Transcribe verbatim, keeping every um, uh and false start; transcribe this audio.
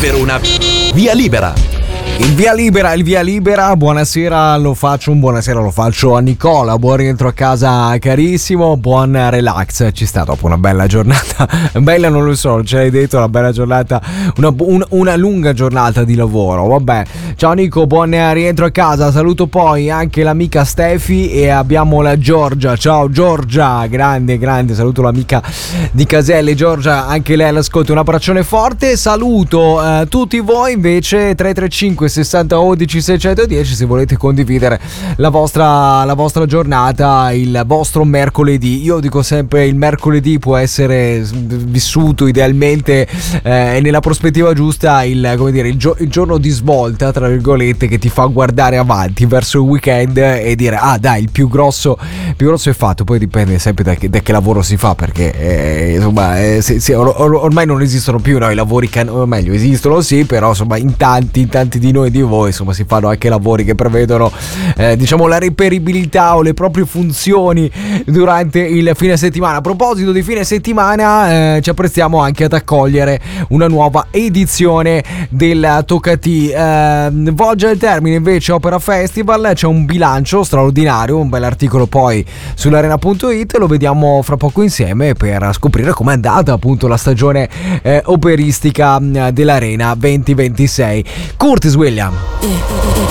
per una via libera. Il via libera, il via libera, buonasera lo faccio, un buonasera lo faccio a Nicola, buon rientro a casa carissimo, buon relax, ci sta dopo una bella giornata, bella non lo so, ce l'hai detto, una bella giornata, una, un, una lunga giornata di lavoro, vabbè, ciao Nico, buon rientro a casa, saluto poi anche l'amica Stefi e abbiamo la Giorgia, ciao Giorgia, grande grande, saluto l'amica di Caselle, Giorgia, anche lei all'ascolto, un abbraccione forte, saluto eh, tutti voi invece, tre tre cinque sessanta undici seicentodieci se volete condividere la vostra la vostra giornata, il vostro mercoledì. Io dico sempre il mercoledì può essere vissuto idealmente eh, nella prospettiva giusta il come dire il, gio- il giorno di svolta tra virgolette che ti fa guardare avanti verso il weekend e dire ah dai il più grosso più grosso è fatto, poi dipende sempre da che, da che lavoro si fa perché eh, insomma eh, se, se, or- ormai non esistono più no, i lavori can- o meglio esistono sì però insomma in tanti in tanti di noi e di voi insomma si fanno anche lavori che prevedono eh, diciamo la reperibilità o le proprie funzioni durante il fine settimana. A proposito di fine settimana eh, ci apprestiamo anche ad accogliere una nuova edizione del Toccati eh, volge al termine invece Opera Festival, c'è un bilancio straordinario, un bel articolo poi sull'arena punto it, lo vediamo fra poco insieme per scoprire com'è andata appunto la stagione eh, operistica dell'Arena venti ventisei. Curtis William.